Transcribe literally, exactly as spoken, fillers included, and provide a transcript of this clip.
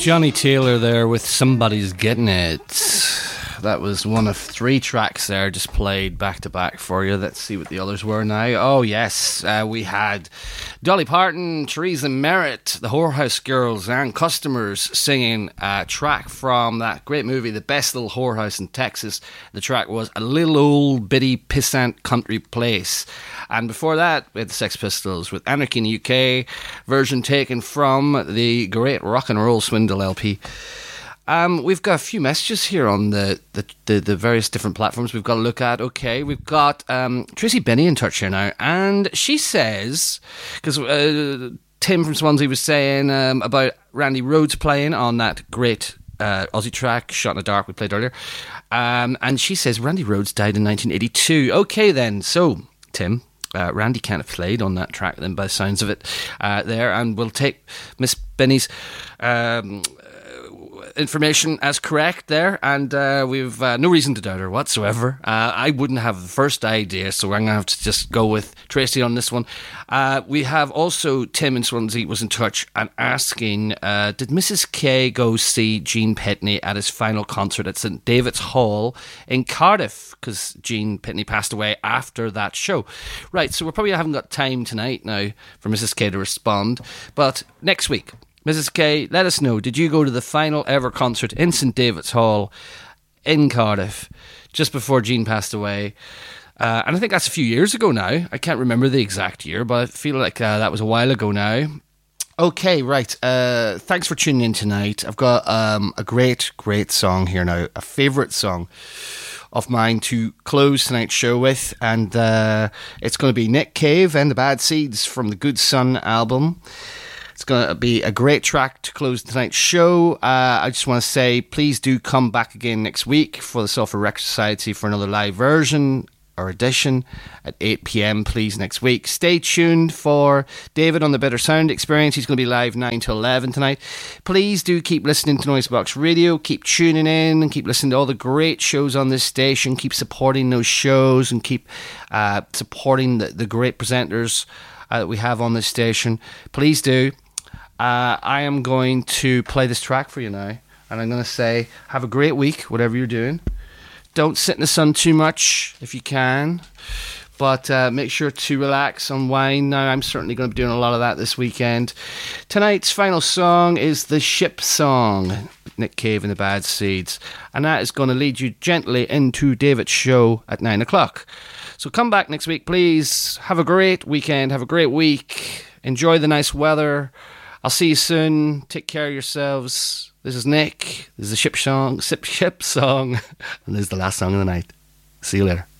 Johnny Taylor there with Somebody's Getting It. That was one of three tracks there, just played back to back for you. Let's see what the others were now. Oh yes, uh, we had Dolly Parton, Theresa Merritt, the Whorehouse Girls and Customers singing a track from that great movie, The Best Little Whorehouse in Texas. The track was A Little Old Bitty Pissant Country Place. And before that, we had the Sex Pistols with Anarchy in the U K, version taken from the great Rock and Roll Swindle L P. Um, we've got a few messages here on the, the, the, the various different platforms we've got to look at. Okay, we've got um, Tracy Benny in touch here now, and she says, because uh, Tim from Swansea was saying um, about Randy Rhoads playing on that great uh, Aussie track, Shot in the Dark, we played earlier, um, and she says Randy Rhoads died in nineteen eighty-two. Okay then, so Tim, Uh, Randy can't have played on that track then by the sounds of it uh, there, and we'll take Miss Benny's um, information as correct there, and uh, we've uh, no reason to doubt her whatsoever. Uh, I wouldn't have the first idea, so I'm going to have to just go with Tracy on this one. Uh, we have also Tim in Swansea was in touch and asking, uh, did Missus K go see Gene Pitney at his final concert at St David's Hall in Cardiff? Because Gene Pitney passed away after that show. Right, so we probably haven't got time tonight now for Missus K to respond, but next week, Missus K, let us know, did you go to the final ever concert in St David's Hall in Cardiff just before Gene passed away? Uh, and I think that's a few years ago now. I can't remember the exact year, but I feel like uh, that was a while ago now. Okay, right. Uh, thanks for tuning in tonight. I've got um, a great, great song here now, a favourite song of mine to close tonight's show with, and uh, it's going to be Nick Cave and the Bad Seeds from the Good Son album. It's going to be a great track to close tonight's show. Uh, I just want to say, please do come back again next week for the Sulphur Record Society for another live version or edition at eight p.m, please, next week. Stay tuned for David on the Better Sound Experience. He's going to be live nine to eleven tonight. Please do keep listening to Noisebox Radio. Keep tuning in and keep listening to all the great shows on this station. Keep supporting those shows and keep uh, supporting the, the great presenters uh, that we have on this station. Please do. Uh, I am going to play this track for you now, and I'm going to say, have a great week, whatever you're doing. Don't sit in the sun too much if you can, but uh, make sure to relax, unwind. Now, I'm certainly going to be doing a lot of that this weekend. Tonight's final song is The Ship Song, Nick Cave and the Bad Seeds, and that is going to lead you gently into David's show at nine o'clock. So come back next week, please. Have a great weekend. Have a great week. Enjoy the nice weather. I'll see you soon. Take care of yourselves. This is Nick. This is the Ship Song, Ship Ship Song, and this is the last song of the night. See you later.